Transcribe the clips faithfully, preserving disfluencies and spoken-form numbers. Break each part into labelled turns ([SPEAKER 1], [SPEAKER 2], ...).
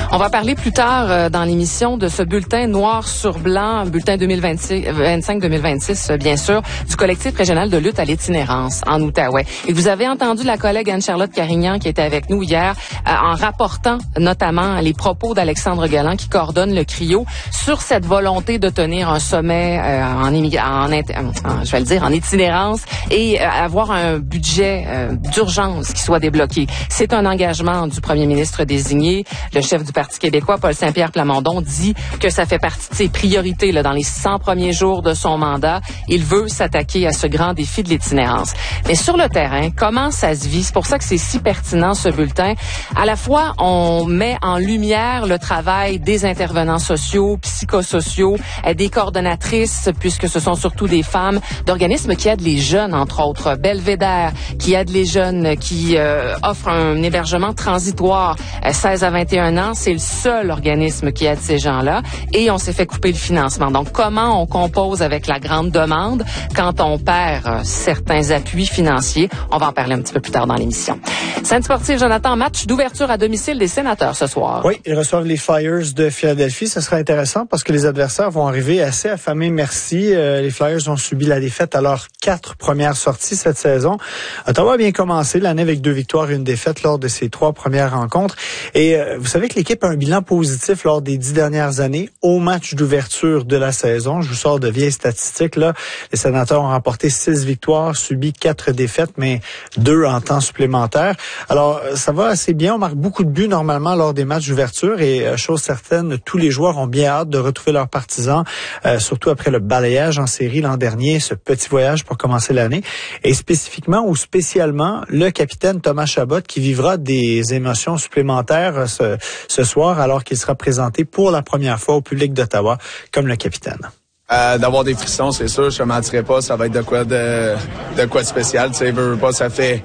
[SPEAKER 1] On va parler plus tard euh, dans l'émission de ce bulletin noir sur blanc, bulletin deux mille vingt-cinq deux mille vingt-six, euh, bien sûr, du collectif régional de lutte à l'itinérance en Outaouais. Et vous avez entendu la collègue Anne-Charlotte Carignan qui était avec nous hier euh, en rapportant notamment les propos d'Alexandre Galland qui coordonne le C R I O sur cette volonté de tenir un sommet euh, en, émig- en, en, je vais le dire, en itinérance et euh, avoir un budget euh, d'urgence qui soit débloqué. C'est un engagement du premier ministre désigné. Le chef du Parti québécois, Paul Saint-Pierre Plamondon, dit que ça fait partie de ses priorités là, dans les cent premiers jours de son mandat. Il veut s'attaquer à ce grand défi de l'itinérance. Mais sur le terrain, comment ça se vit? C'est pour ça que c'est si pertinent, ce bulletin. À la fois, on met en lumière le travail des intervenants sociaux, psychosociaux, des coordonnatrices, puisque ce sont surtout des femmes, d'organismes qui aident les jeunes, entre autres. Belvédère, qui aide les jeunes, qui euh, offre un hébergement transitoire euh, seize à vingt et un ans. C'est le seul organisme qui aide ces gens-là. Et on s'est fait couper le financement. Donc, comment on compose avec la grande demande quand on perd euh, certains appuis financiers? On va en parler un petit peu plus tard dans l'émission. Scène sportive, Jonathan, match d'ouverture à domicile des Sénateurs ce soir.
[SPEAKER 2] Oui, ils reçoivent les Flyers de Philadelphie. Ce sera intéressant parce que les adversaires vont arriver assez affamés. Merci. Euh, les Flyers ont subi la défaite à leurs quatre premières sorties cette saison. Ottawa a bien commencé l'année avec deux victoires et une défaite lors de ses trois premières rencontres. Et euh, vous savez que l'équipe a un bilan positif lors des dix dernières années au match d'ouverture de la saison. Je vous sors de vieilles statistiques. Là, les Sénateurs ont remporté six victoires, subi quatre défaites, mais deux en temps supplémentaire. Alors, ça va assez bien. On marque beaucoup de buts normalement lors des matchs d'ouverture et euh, chose certaine, tous les joueurs ont bien hâte de retrouver leurs partisans, euh, surtout après le balayage en série l'an dernier, ce petit voyage pour commencer l'année. Et spécifiquement ou spécialement, le capitaine Thomas Chabot qui vivra des émotions supplémentaires ce, ce soir alors qu'il sera présenté pour la première fois au public d'Ottawa comme le capitaine.
[SPEAKER 3] Euh, d'avoir des frissons, c'est sûr, je ne mentirais pas, ça va être de quoi de, de quoi de spécial. Tu sais, veux, veux pas, ça fait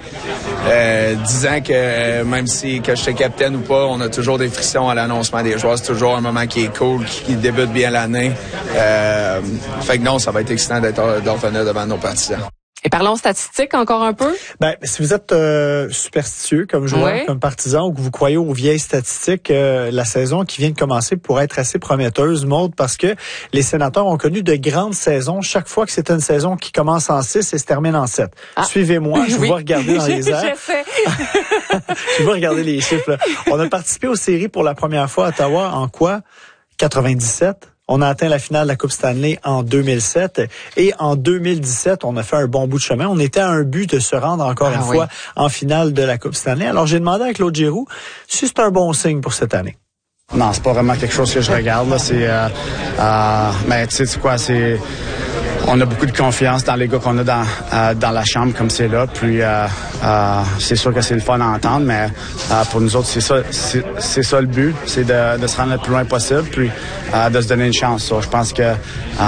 [SPEAKER 3] euh, dix ans que euh, même si que je suis capitaine ou pas, on a toujours des frissons à l'annoncement des joueurs. C'est toujours un moment qui est cool, qui, qui débute bien l'année. Euh, fait que non, ça va être excitant d'être de revenir devant nos partisans.
[SPEAKER 1] Et parlons statistiques encore un peu.
[SPEAKER 2] Ben, si vous êtes euh, superstitieux comme joueur, oui. comme partisan, ou que vous croyez aux vieilles statistiques, euh, la saison qui vient de commencer pourrait être assez prometteuse, Maude, parce que les Sénateurs ont connu de grandes saisons chaque fois que c'est une saison qui commence en six et se termine en sept. Ah. Suivez-moi, je oui. vais regarder dans les airs.
[SPEAKER 1] je sais.
[SPEAKER 2] Je vais regarder les chiffres. Là. On a participé aux séries pour la première fois à Ottawa en quoi? quatre-vingt-dix-sept. On a atteint la finale de la Coupe Stanley en deux mille sept et en deux mille dix-sept, on a fait un bon bout de chemin. On était à un but de se rendre encore ah, une oui. fois en finale de la Coupe Stanley. Alors, j'ai demandé à Claude Giroux si c'est un bon signe pour cette année.
[SPEAKER 4] Non, c'est pas vraiment quelque chose que je regarde. Là. C'est, euh, euh, mais tu sais, c'est quoi, c'est... On a beaucoup de confiance dans les gars qu'on a dans, euh, dans la chambre comme c'est là. Puis euh, euh, c'est sûr que c'est le fun à entendre, mais euh, pour nous autres, c'est ça, c'est, c'est ça le but, c'est de, de se rendre le plus loin possible, puis euh, de se donner une chance. So, je pense que euh,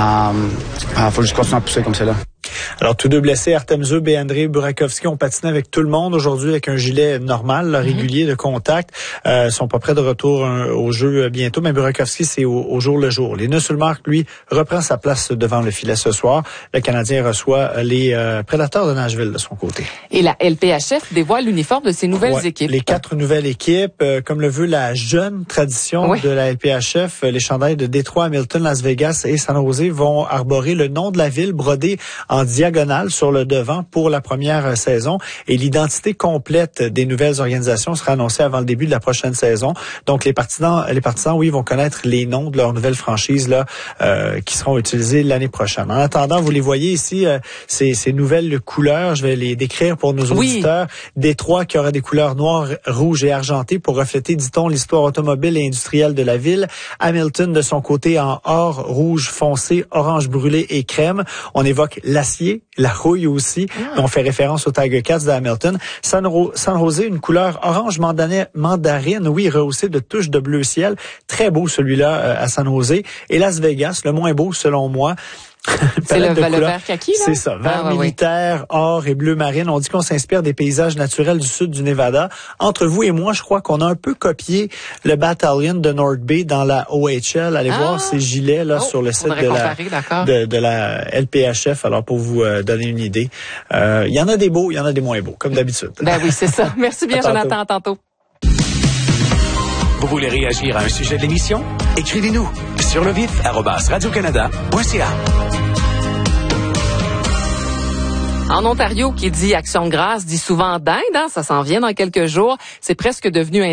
[SPEAKER 4] euh, faut juste continuer à pousser comme c'est là.
[SPEAKER 2] Alors, tous deux blessés, Artem Zub et Andrei Burakovsky ont patiné avec tout le monde aujourd'hui avec un gilet normal, là, régulier de contact. Euh, sont pas prêts de retour euh, au jeu bientôt, mais Burakovsky, c'est au, au jour le jour. Les Nusselmark, lui, reprend sa place devant le filet ce soir. Le Canadien reçoit les euh, Prédateurs de Nashville de son côté.
[SPEAKER 1] Et la L P H F dévoile l'uniforme de ses nouvelles
[SPEAKER 2] ouais,
[SPEAKER 1] équipes.
[SPEAKER 2] Les quatre nouvelles équipes, euh, comme le veut la jeune tradition oui. de la L P H F, les chandails de Détroit, Hamilton, Las Vegas et San Jose vont arborer le nom de la ville brodé en diagonale sur le devant pour la première saison et l'identité complète des nouvelles organisations sera annoncée avant le début de la prochaine saison. Donc les partisans, les partisans, oui, vont connaître les noms de leurs nouvelles franchises là euh, qui seront utilisées l'année prochaine. En attendant, vous les voyez ici, euh, ces, ces nouvelles couleurs, je vais les décrire pour nos
[SPEAKER 1] oui.
[SPEAKER 2] auditeurs. Détroit qui aura des couleurs noires, rouges et argentées pour refléter, dit-on, l'histoire automobile et industrielle de la ville. Hamilton de son côté en or, rouge foncé, orange brûlé et crème. On évoque l'acier, la rouille aussi. Ah. On fait référence au Tiger Cats de Hamilton. San, Ro- San Jose, une couleur orange mandarine, mandarine, oui, rehaussée de touches de bleu ciel. Très beau celui-là euh, à San Jose. Et Las Vegas, le moins beau selon moi.
[SPEAKER 1] C'est le, le vert kaki, là?
[SPEAKER 2] C'est ça, vert ah, ouais, militaire, ouais. or et bleu marine. On dit qu'on s'inspire des paysages naturels du sud du Nevada. Entre vous et moi, je crois qu'on a un peu copié le Battalion de North Bay dans la O H L. Allez ah. voir ces gilets là oh, sur le site de la, de, de la L P H F. Alors, pour vous euh, donner une idée, il euh, y en a des beaux, il y en a des moins beaux, comme d'habitude.
[SPEAKER 1] Ben oui, c'est ça. Merci bien, Jonathan. À tantôt.
[SPEAKER 5] Vous voulez réagir à un sujet de l'émission? Écrivez-nous sur le vif arobase radio-canada point c a.
[SPEAKER 1] En Ontario, qui dit Action de grâce dit souvent dinde, hein, ça s'en vient dans quelques jours. C'est presque devenu un